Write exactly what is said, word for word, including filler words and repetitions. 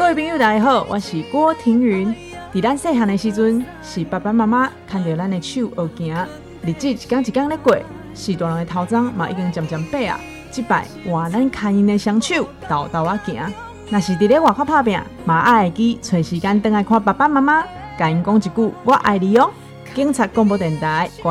各位朋友大家好，我是郭庭云。在咱细汉的时阵，是爸爸妈妈牵着咱的手学行，日子一天一天咧过，是大人的头鬃嘛已经渐渐白啊。这摆换咱牵因的双手，豆豆啊行。若是伫咧外口打拼，嘛爱会记找时间回来看爸爸妈妈，甲因讲一句我爱你哦。警察广播电台，我